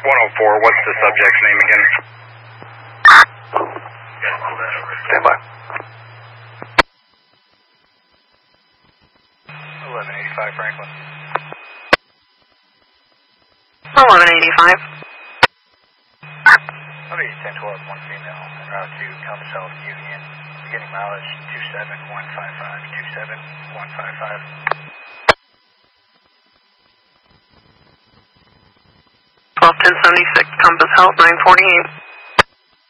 104, what's the subject's name again? Stand by. 1185 Franklin. 1185. I'll be 1012, one female, en route to Compass Health Union, beginning mileage 27155, 27155. 121076, Compass Health 948.